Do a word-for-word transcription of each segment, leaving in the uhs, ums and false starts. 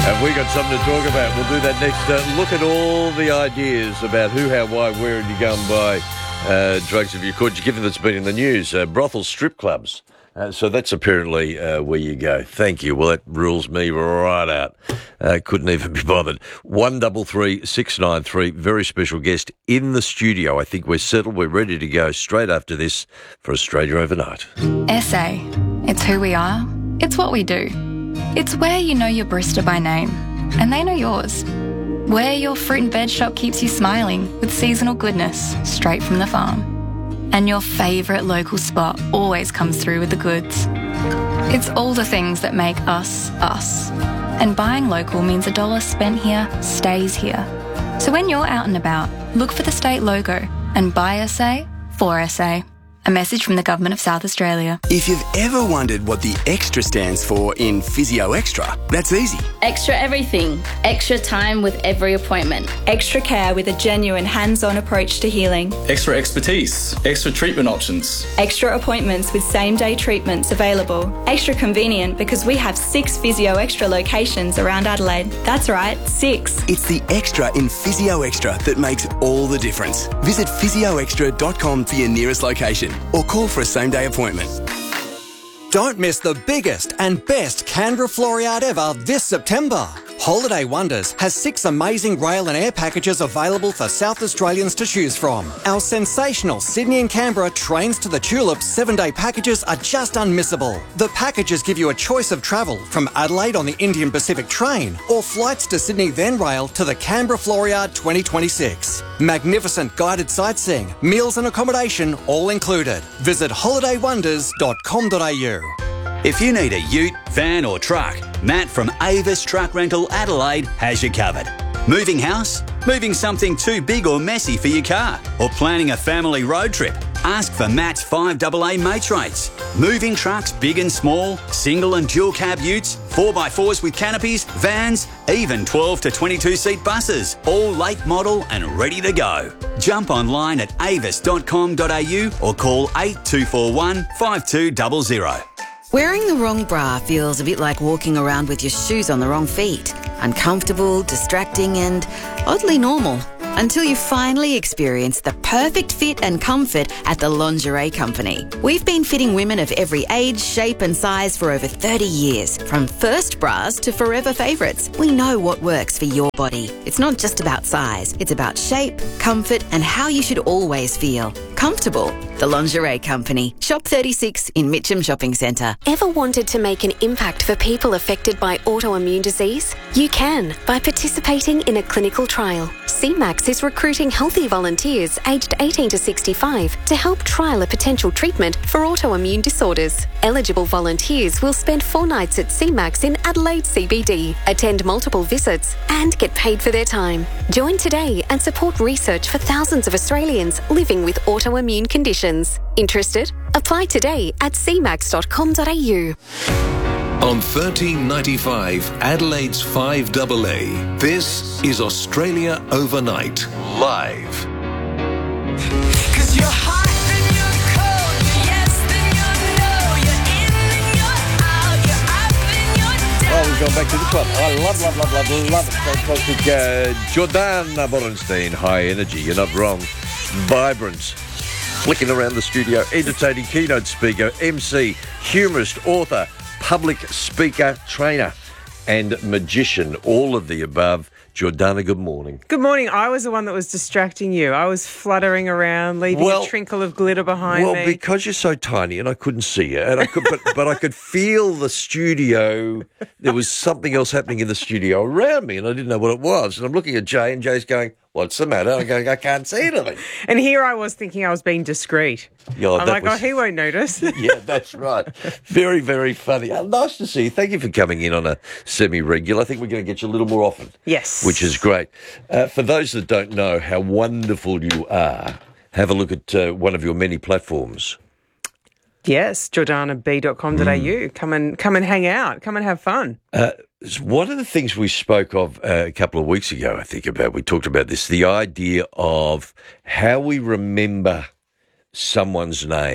Have we got something to talk about? We'll do that next. Uh, look at all the ideas about who, how, why, where, and you go and buy uh, drugs if you could, given that's been in the news. Uh, brothels, strip clubs. Uh, so that's apparently uh, where you go. Thank you. Well, that rules me right out. Uh, couldn't even be bothered. One double three six nine three. Very special guest in the studio. I think we're settled. We're ready to go straight after this for Australia Overnight. S A. It's who we are. It's what we do. It's where you know your barista by name, and they know yours. Where your fruit and veg shop keeps you smiling with seasonal goodness straight from the farm. And your favourite local spot always comes through with the goods. It's all the things that make us, us. And buying local means a dollar spent here stays here. So when you're out and about, look for the state logo and buy S A for S A. A message from the Government of South Australia. If you've ever wondered what the extra stands for in Physio Extra, that's easy. Extra everything. Extra time with every appointment. Extra care with a genuine hands-on approach to healing. Extra expertise. Extra treatment options. Extra appointments with same-day treatments available. Extra convenient because we have six Physio Extra locations around Adelaide. That's right, six. It's the extra in Physio Extra that makes all the difference. Visit physio extra dot com for your nearest location or call for a same-day appointment. Don't miss the biggest and best Canberra Floriade ever this September. Holiday Wonders has six amazing rail and air packages available for South Australians to choose from. Our sensational Sydney and Canberra Trains to the Tulips seven-day packages are just unmissable. The packages give you a choice of travel from Adelaide on the Indian Pacific train or flights to Sydney then rail to the Canberra Floriade twenty twenty-six. Magnificent guided sightseeing, meals and accommodation all included. Visit holiday wonders dot com dot a u. If you need a ute, van or truck, Matt from Avis Truck Rental Adelaide has you covered. Moving house? Moving something too big or messy for your car? Or planning a family road trip? Ask for Matt's five double A mates rates. Moving trucks big and small, single and dual cab utes, four by fours with canopies, vans, even twelve to twenty-two seat buses, all late model and ready to go. Jump online at avis dot com dot a u or call eight two four one five two zero zero. Wearing the wrong bra feels a bit like walking around with your shoes on the wrong feet. Uncomfortable, distracting and oddly normal. Until you finally experience the perfect fit and comfort at the Lingerie Company. We've been fitting women of every age, shape and size for over thirty years. From first bras to forever favourites, we know what works for your body. It's not just about size, it's about shape, comfort and how you should always feel. Comfortable. The Lingerie Company. Shop thirty-six in Mitcham Shopping Centre. Ever wanted to make an impact for people affected by autoimmune disease? You can by participating in a clinical trial. C MAX is recruiting healthy volunteers aged eighteen to sixty-five to help trial a potential treatment for autoimmune disorders. Eligible volunteers will spend four nights at C MAX in Adelaide C B D, attend multiple visits and get paid for their time. Join today and support research for thousands of Australians living with autoimmune conditions. Interested? Apply today at c max dot com dot a u. On thirteen ninety-five, Adelaide's five double A, this is Australia Overnight, live. Cause you're hot, then you're cold, you're yes, then you're no, you're in, then you're out, you're up, then you're down. Oh, we've gone back to the club. I love, love, love, love, love it. Fantastic. Uh, Jordana Borenstein, high energy, you're not wrong. Vibrant. Flicking around the studio, entertaining keynote speaker, M C, humorist, author, public speaker, trainer and magician, all of the above. Jordana, good morning. Good morning. I was the one that was distracting you. I was fluttering around, leaving well, a trinkle of glitter behind well, me. Well, because you're so tiny and I couldn't see you, and I could, but, but I could feel the studio. There was something else happening in the studio around me, and I didn't know what it was. And I'm looking at Jay, and Jay's going, "What's the matter?" I'm going, "I can't see anything." And here I was thinking I was being discreet. Yeah, I'm like, was... oh, he won't notice. Yeah, that's right. Very, very funny. Uh, nice to see you. Thank you for coming in on a semi-regular. I think we're going to get you a little more often. Yes. Which is great. Uh, for those that don't know how wonderful you are, have a look at uh, one of your many platforms. Yes, jordana b dot com dot a u. Mm. Come and come and hang out. Come and have fun. Uh, one of the things we spoke of uh, a couple of weeks ago, I think about, we talked about this, the idea of how we remember someone's name.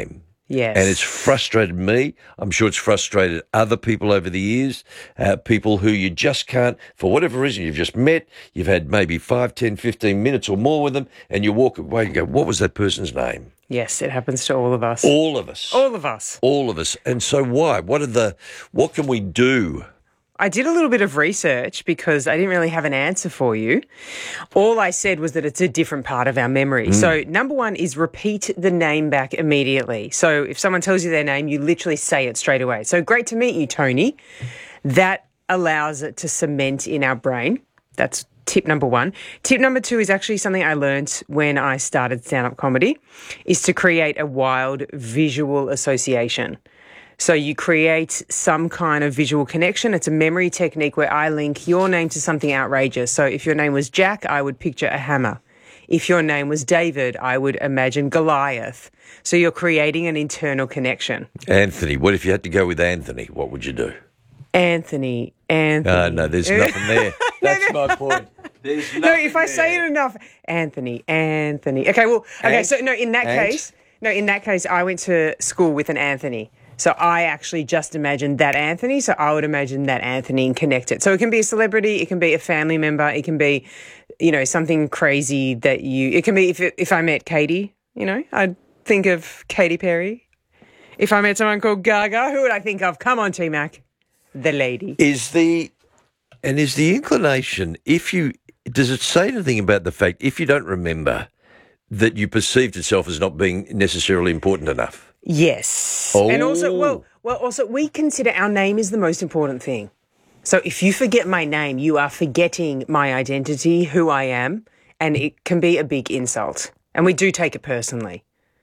Yes. And it's frustrated me. I'm sure it's frustrated other people over the years, uh, people who you just can't, for whatever reason, you've just met, you've had maybe five, ten, fifteen minutes or more with them, and you walk away and go, what was that person's name? Yes, it happens to all of us. All of us. All of us. All of us. And so why? What are the, what can we do? I did a little bit of research because I didn't really have an answer for you. All I said was that it's a different part of our memory. Mm. So number one is repeat the name back immediately. So if someone tells you their name, you literally say it straight away. So great to meet you, Tony. That allows it to cement in our brain. That's tip number one. Tip number two is actually something I learned when I started stand-up comedy, is to create a wild visual association. So you create some kind of visual connection. It's a memory technique where I link your name to something outrageous. So if your name was Jack, I would picture a hammer. If your name was David, I would imagine Goliath. So you're creating an internal connection. Anthony. What if you had to go with Anthony? What would you do? Anthony, Anthony. Oh, no, there's nothing there. That's my point. There's No, if I say it enough, Anthony, Anthony. Okay, well, okay, Ant- so no, in that Ant? case, no, in that case, I went to school with an Anthony. So I actually just imagined that Anthony. So I would imagine that Anthony and connect it. So it can be a celebrity, it can be a family member, it can be, you know, something crazy that you. It can be if if I met Katy, you know, I'd think of Katy Perry. If I met someone called Gaga, who would I think of? Come on, T Mac, the lady. Is the and is the inclination, if you does it say anything about the fact if you don't remember that you perceived itself as not being necessarily important enough? Yes. Oh. And also, well, well, also we consider our name is the most important thing. So if you forget my name, you are forgetting my identity, who I am, and it can be a big insult. And we do take it personally.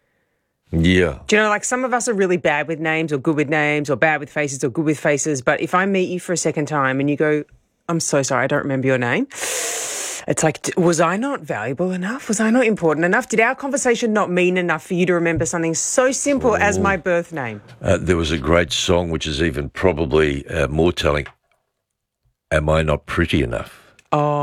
Yeah. Do you know, like some of us are really bad with names or good with names or bad with faces or good with faces. But if I meet you for a second time and you go, I'm so sorry, I don't remember your name. It's like, was I not valuable enough? Was I not important enough? Did our conversation not mean enough for you to remember something so simple as my birth name? Uh, there was a great song which is even probably uh, more telling. Am I not pretty enough?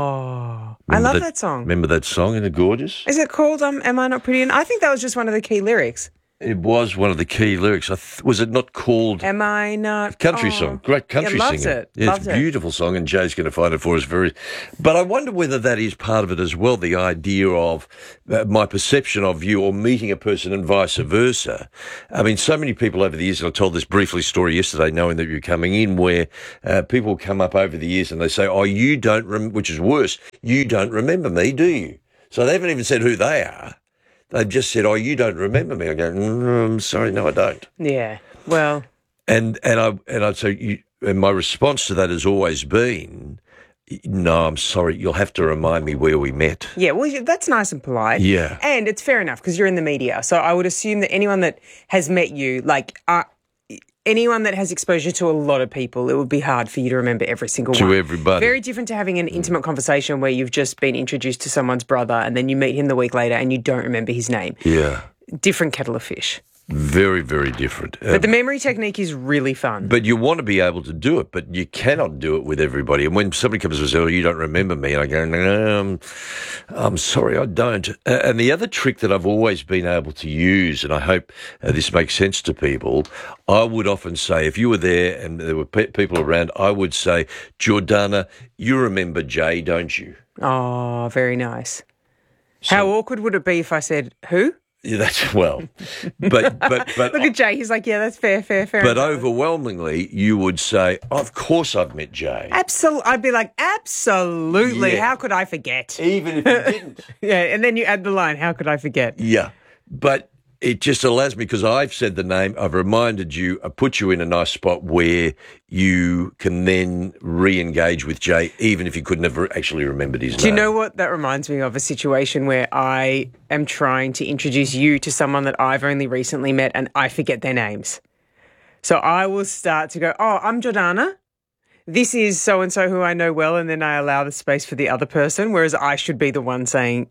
Oh, Remember I love that, that song. Remember that song? Isn't it gorgeous? Is it called um, Am I Not Pretty? And I think that was just one of the key lyrics. It was one of the key lyrics. I th- was it not called Am I not... country oh. song? Great country yeah, loves singer. It. Yeah, loves it's a it. beautiful song, and Jay's going to find it for us very. But I wonder whether that is part of it as well. The idea of uh, my perception of you, or meeting a person, and vice versa. I mean, so many people over the years, and I told this briefly story yesterday, knowing that you're coming in, where uh, people come up over the years and they say, "Oh, you don't," rem-, which is worse. You don't remember me, do you? So they haven't even said who they are. They've just said, "Oh, you don't remember me." I go, mm, "I'm sorry, no, I don't." Yeah. Well. And and I and I'd say, you, and my response to that has always been, "No, I'm sorry. You'll have to remind me where we met." Yeah, well, that's nice and polite. Yeah. And it's fair enough because you're in the media. So I would assume that anyone that has met you, like uh, anyone that has exposure to a lot of people, it would be hard for you to remember every single To one. everybody. Very different to having an intimate conversation where you've just been introduced to someone's brother and then you meet him the week later and you don't remember his name. Yeah. Different kettle of fish. Very, very different. But Um, the memory technique is really fun. But you want to be able to do it, but you cannot do it with everybody. And when somebody comes and says, "Oh, you don't remember me," and I go, "No, I'm, I'm sorry, I don't." Uh, and the other trick that I've always been able to use, and I hope uh, this makes sense to people, I would often say, if you were there and there were pe- people around, I would say, "Jordana, you remember Jay, don't you?" Oh, very nice. How awkward would it be if I said, who? Yeah, that's well, but but but Look at Jay. He's like, yeah, that's fair, fair, fair. but enough. overwhelmingly, you would say, "Of course, I've met Jay." Absolutely. I'd be like, absolutely. Yeah. How could I forget? Even if you didn't. Yeah, and then you add the line, how could I forget? Yeah, but it just allows me, because I've said the name, I've reminded you, I put you in a nice spot where you can then re-engage with Jay, even if you could never actually remembered his Do you name. know what that reminds me of? A situation where I am trying to introduce you to someone that I've only recently met and I forget their names. So I will start to go, oh, I'm Jordana. This is so-and-so who I know well, and then I allow the space for the other person, whereas I should be the one saying,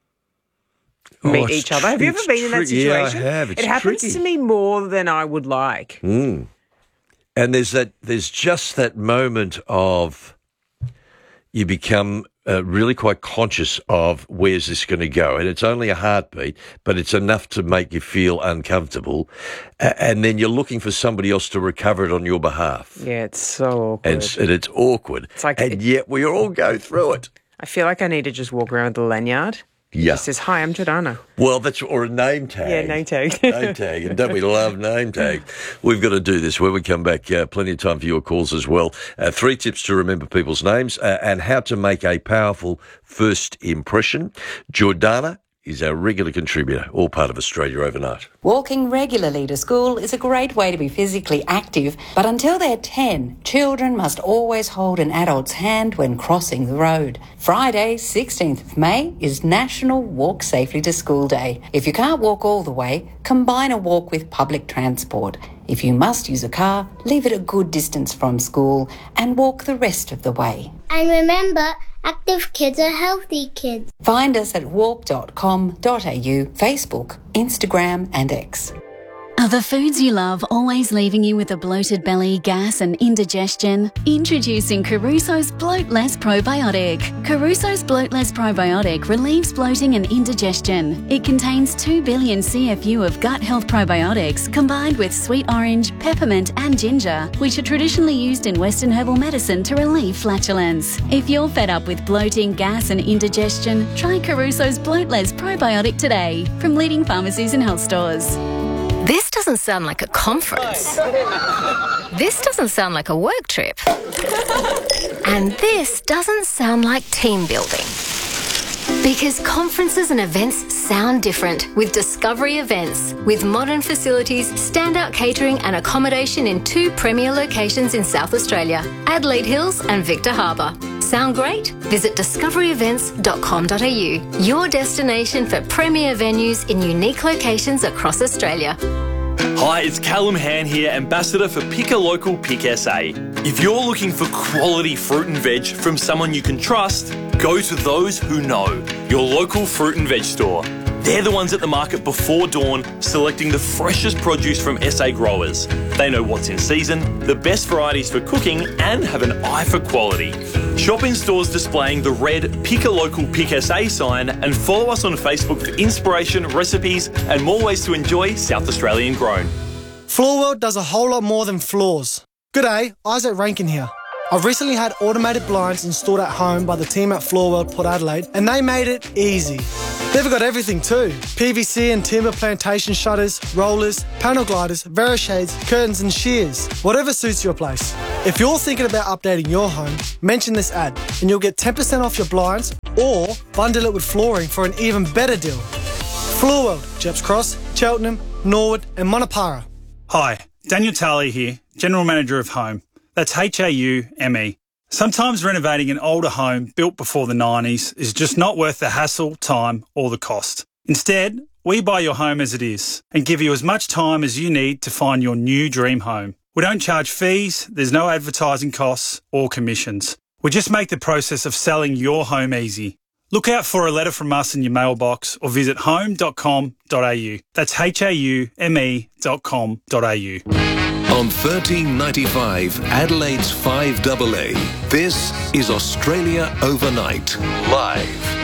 meet Oh, it's each other. Have you ever it's been in that tri- yeah, I situation? have. It's it happens tricky. to me more than I would like. Mm. And there's that. There's just that moment of you become uh, really quite conscious of where's this going to go. And it's only a heartbeat, but it's enough to make you feel uncomfortable. Uh, and then you're looking for somebody else to recover it on your behalf. Yeah, it's so awkward. And, and it's awkward. It's like and it, yet we all go through it. I feel like I need to just walk around with a lanyard. Yeah. It says, hi, I'm Jordana. Well, that's, or a name tag. Yeah, name tag. Name tag. And don't we love name tag? We've got to do this. When we come back, uh, plenty of time for your calls as well. Uh, three tips to remember people's names uh, and how to make a powerful first impression. Jordana is our regular contributor, all part of Australia Overnight. Walking regularly to school is a great way to be physically active, but until they're ten, children must always hold an adult's hand when crossing the road. Friday, sixteenth of May, is National Walk Safely to School Day. If you can't walk all the way, combine a walk with public transport. If you must use a car, leave it a good distance from school and walk the rest of the way. And remember, active kids are healthy kids. Find us at walk dot com dot a u, Facebook, Instagram and X. Are the foods you love always leaving you with a bloated belly, gas and indigestion? Introducing Caruso's Bloat Less Probiotic. Caruso's Bloat Less Probiotic relieves bloating and indigestion. It contains two billion C F U of gut health probiotics combined with sweet orange, peppermint and ginger, which are traditionally used in Western herbal medicine to relieve flatulence. If you're fed up with bloating, gas and indigestion, try Caruso's Bloat Less Probiotic today from leading pharmacies and health stores. This doesn't sound like a conference. This doesn't sound like a work trip. And this doesn't sound like team building. Because conferences and events sound different with Discovery Events. With modern facilities, standout catering and accommodation in two premier locations in South Australia, Adelaide Hills and Victor Harbour. Sound great? Visit discovery events dot com dot a u, your destination for premier venues in unique locations across Australia. Hi, it's Callum Han here, Ambassador for Pick a Local Pick S A. If you're looking for quality fruit and veg from someone you can trust, go to those who know, your local fruit and veg store. They're the ones at the market before dawn, selecting the freshest produce from S A growers. They know what's in season, the best varieties for cooking, and have an eye for quality. Shop in stores displaying the red Pick a Local Pick S A sign and follow us on Facebook for inspiration, recipes, and more ways to enjoy South Australian grown. Floor World does a whole lot more than floors. G'day, Isaac Rankin here. I've recently had automated blinds installed at home by the team at Floor World Port Adelaide, and they made it easy. They've got everything too. P V C and timber plantation shutters, rollers, panel gliders, Verishades, curtains and shears. Whatever suits your place. If you're thinking about updating your home, mention this ad and you'll get ten percent off your blinds or bundle it with flooring for an even better deal. Floor World, Jeps Cross, Cheltenham, Norwood and Monopara. Hi, Daniel Talley here, General Manager of Home. That's H A U M E. Sometimes renovating an older home built before the nineties is just not worth the hassle, time or the cost. Instead, we buy your home as it is and give you as much time as you need to find your new dream home. We don't charge fees, there's no advertising costs or commissions. We just make the process of selling your home easy. Look out for a letter from us in your mailbox or visit home dot com dot a u. That's H A U M E dot com dot a u. On thirteen ninety-five Adelaide's five A A, this is Australia Overnight, live.